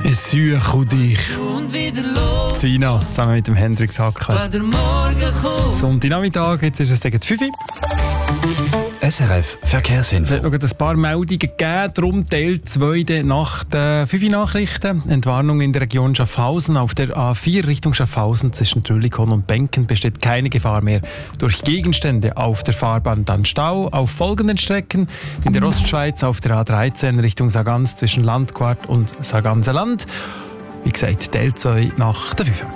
Ich suche dich. Sina, zusammen mit dem Hendrix Hackler. Sonntagnachmittag, jetzt ist es gegen 5 Uhr. SRF Verkehrsinfo. Es hat noch ein paar Meldungen gegeben, darum Teil 2 nach den 5 Nachrichten. Entwarnung in der Region Schaffhausen. Auf der A4 Richtung Schaffhausen zwischen Trüllikon und Benken besteht keine Gefahr mehr durch Gegenstände auf der Fahrbahn. Dann Stau auf folgenden Strecken. In der Ostschweiz auf der A13 Richtung Sargans zwischen Landquart und Sarganserland. Wie gesagt, Teil 2 nach der 5.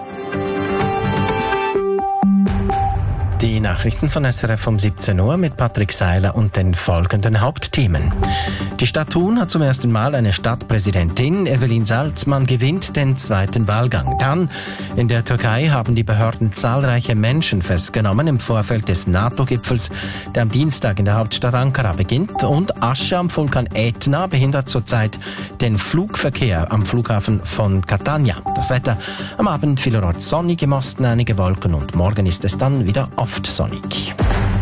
Die Nachrichten von SRF um 17 Uhr mit Patrick Seiler und den folgenden Hauptthemen. Die Stadt Thun hat zum ersten Mal eine Stadtpräsidentin. Evelyn Salzmann gewinnt den zweiten Wahlgang. Dann in der Türkei haben die Behörden zahlreiche Menschen festgenommen im Vorfeld des NATO-Gipfels, der am Dienstag in der Hauptstadt Ankara beginnt. Und Asche am Vulkan Ätna behindert zurzeit den Flugverkehr am Flughafen von Catania. Das Wetter am Abend vielerorts sonnig, im Osten einige Wolken und morgen ist es dann wieder oft sonnig.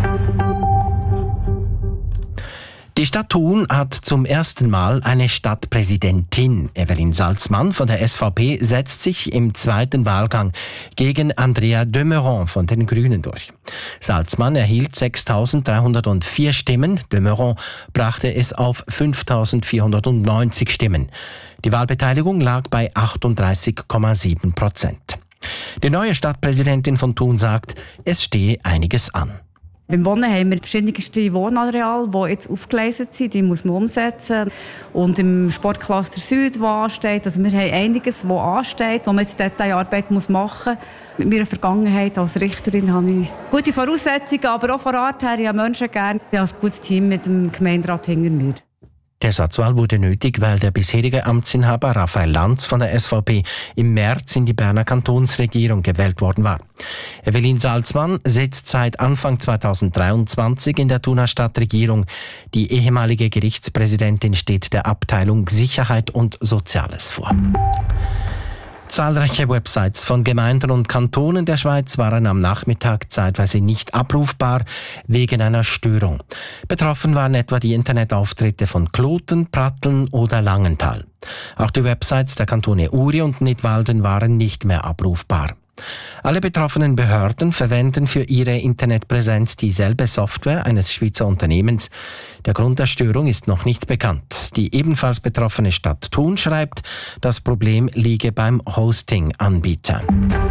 Die Stadt Thun hat zum ersten Mal eine Stadtpräsidentin. Evelyn Salzmann von der SVP setzt sich im zweiten Wahlgang gegen Andrea de Meuron von den Grünen durch. Salzmann erhielt 6.304 Stimmen. De Meuron brachte es auf 5.490 Stimmen. Die Wahlbeteiligung lag bei 38,7%. Die neue Stadtpräsidentin von Thun sagt, es stehe einiges an. Beim Wohnen haben wir verschiedenste Wohnareale, die jetzt aufgeleistet sind, die muss man umsetzen. Und im Sportcluster Süd, das ansteht, also wir haben einiges, das ansteht, wo man jetzt Detailarbeit machen muss. Mit meiner Vergangenheit als Richterin habe ich gute Voraussetzungen, aber auch von Art her, ich habe Menschen gerne. Ich habe ein gutes Team mit dem Gemeinderat hinter mir. Die Ersatzwahl wurde nötig, weil der bisherige Amtsinhaber Raphael Lanz von der SVP im März in die Berner Kantonsregierung gewählt worden war. Evelyn Salzmann sitzt seit Anfang 2023 in der Thuner Stadtregierung. Die ehemalige Gerichtspräsidentin steht der Abteilung Sicherheit und Soziales vor. Zahlreiche Websites von Gemeinden und Kantonen der Schweiz waren am Nachmittag zeitweise nicht abrufbar wegen einer Störung. Betroffen waren etwa die Internetauftritte von Kloten, Pratteln oder Langenthal. Auch die Websites der Kantone Uri und Nidwalden waren nicht mehr abrufbar. Alle betroffenen Behörden verwenden für ihre Internetpräsenz dieselbe Software eines Schweizer Unternehmens. Der Grund der Störung ist noch nicht bekannt. Die ebenfalls betroffene Stadt Thun schreibt, das Problem liege beim Hosting-Anbieter.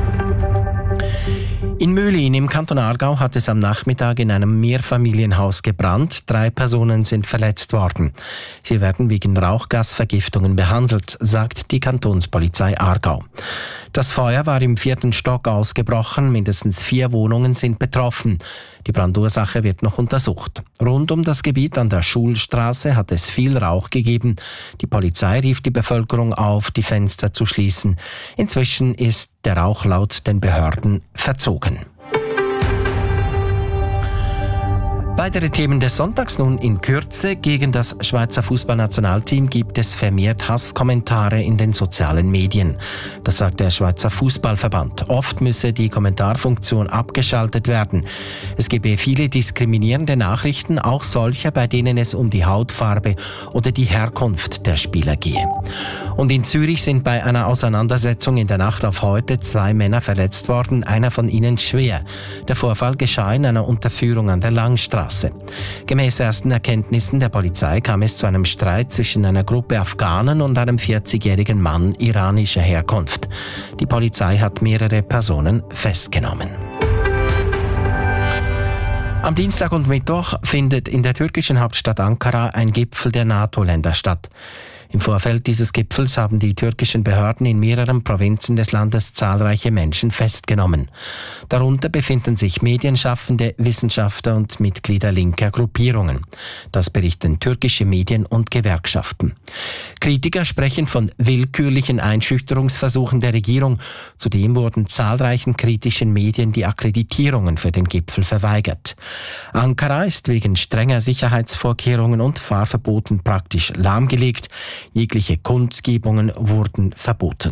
In Möhlin im Kanton Aargau hat es am Nachmittag in einem Mehrfamilienhaus gebrannt. 3 Personen sind verletzt worden. Sie werden wegen Rauchgasvergiftungen behandelt, sagt die Kantonspolizei Aargau. Das Feuer war im 4. Stock ausgebrochen. Mindestens 4 Wohnungen sind betroffen. Die Brandursache wird noch untersucht. Rund um das Gebiet an der Schulstraße hat es viel Rauch gegeben. Die Polizei rief die Bevölkerung auf, die Fenster zu schließen. Inzwischen ist der Rauch laut den Behörden verzogen. Weitere Themen des Sonntags nun in Kürze. Gegen das Schweizer Fußballnationalteam gibt es vermehrt Hasskommentare in den sozialen Medien. Das sagt der Schweizer Fußballverband. Oft müsse die Kommentarfunktion abgeschaltet werden. Es gebe viele diskriminierende Nachrichten, auch solche, bei denen es um die Hautfarbe oder die Herkunft der Spieler gehe. Und in Zürich sind bei einer Auseinandersetzung in der Nacht auf heute 2 Männer verletzt worden, einer von ihnen schwer. Der Vorfall geschah in einer Unterführung an der Langstraße. Gemäß ersten Erkenntnissen der Polizei kam es zu einem Streit zwischen einer Gruppe Afghanen und einem 40-jährigen Mann iranischer Herkunft. Die Polizei hat mehrere Personen festgenommen. Am Dienstag und Mittwoch findet in der türkischen Hauptstadt Ankara ein Gipfel der NATO-Länder statt. Im Vorfeld dieses Gipfels haben die türkischen Behörden in mehreren Provinzen des Landes zahlreiche Menschen festgenommen. Darunter befinden sich Medienschaffende, Wissenschaftler und Mitglieder linker Gruppierungen. Das berichten türkische Medien und Gewerkschaften. Kritiker sprechen von willkürlichen Einschüchterungsversuchen der Regierung. Zudem wurden zahlreichen kritischen Medien die Akkreditierungen für den Gipfel verweigert. Ankara ist wegen strenger Sicherheitsvorkehrungen und Fahrverboten praktisch lahmgelegt. Jegliche Kundgebungen wurden verboten.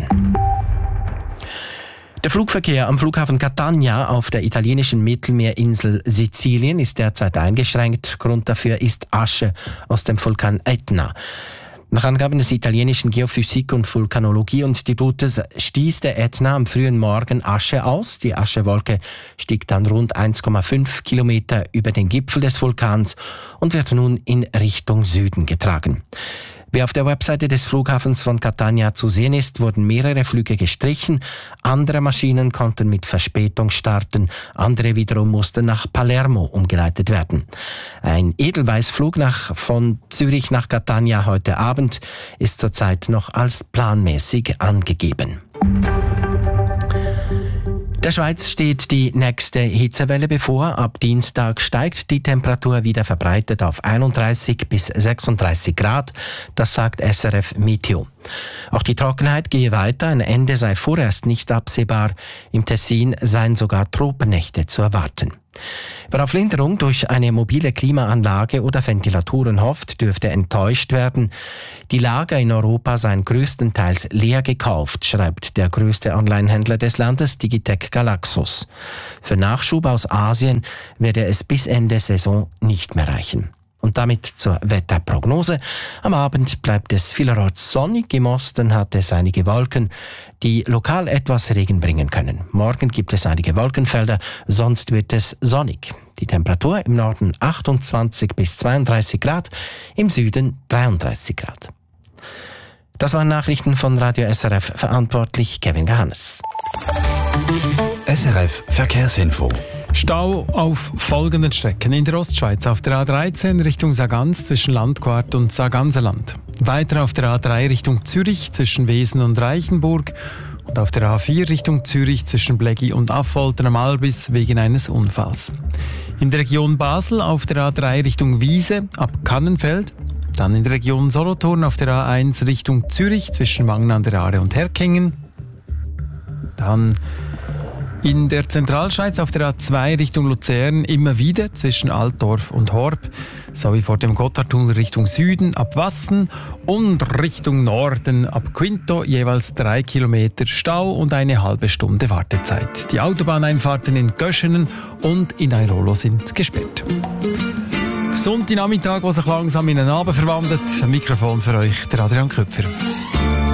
Der Flugverkehr am Flughafen Catania auf der italienischen Mittelmeerinsel Sizilien ist derzeit eingeschränkt. Grund dafür ist Asche aus dem Vulkan Ätna. Nach Angaben des italienischen Geophysik- und Vulkanologie-Institutes stieß der Ätna am frühen Morgen Asche aus. Die Aschewolke stieg dann rund 1,5 Kilometer über den Gipfel des Vulkans und wird nun in Richtung Süden getragen. Wie auf der Webseite des Flughafens von Catania zu sehen ist, wurden mehrere Flüge gestrichen. Andere Maschinen konnten mit Verspätung starten. Andere wiederum mussten nach Palermo umgeleitet werden. Ein Edelweißflug von Zürich nach Catania heute Abend ist zurzeit noch als planmäßig angegeben. Der Schweiz steht die nächste Hitzewelle bevor. Ab Dienstag steigt die Temperatur wieder verbreitet auf 31 bis 36 Grad. Das sagt SRF Meteo. Auch die Trockenheit gehe weiter. Ein Ende sei vorerst nicht absehbar. Im Tessin seien sogar Tropennächte zu erwarten. Wer auf Linderung durch eine mobile Klimaanlage oder Ventilatoren hofft, dürfte enttäuscht werden. Die Lager in Europa seien größtenteils leer gekauft, schreibt der größte Onlinehändler des Landes, Digitec Galaxus. Für Nachschub aus Asien werde es bis Ende Saison nicht mehr reichen. Und damit zur Wetterprognose. Am Abend bleibt es vielerorts sonnig. Im Osten hat es einige Wolken, die lokal etwas Regen bringen können. Morgen gibt es einige Wolkenfelder, sonst wird es sonnig. Die Temperatur im Norden 28 bis 32 Grad, im Süden 33 Grad. Das waren Nachrichten von Radio SRF, verantwortlich Kevin Gahannes. SRF Verkehrsinfo. Stau auf folgenden Strecken. In der Ostschweiz auf der A13 Richtung Sargans zwischen Landquart und Sarganserland. Weiter auf der A3 Richtung Zürich zwischen Wesen und Reichenburg. Und auf der A4 Richtung Zürich zwischen Bleggi und Affolter am Albis wegen eines Unfalls. In der Region Basel auf der A3 Richtung Wiese ab Kannenfeld. Dann in der Region Solothurn auf der A1 Richtung Zürich zwischen Wangen an der Aare und Herkingen. Dann in der Zentralschweiz auf der A2 Richtung Luzern immer wieder zwischen Altdorf und Horb, sowie vor dem Gotthardtunnel Richtung Süden ab Wassen und Richtung Norden ab Quinto jeweils 3 Kilometer Stau und eine halbe Stunde Wartezeit. Die Autobahneinfahrten in Göschenen und in Airolo sind gesperrt. Der Sonntagnachmittag, der sich langsam in einen Abend verwandelt. Ein Mikrofon für euch, der Adrian Köpfer.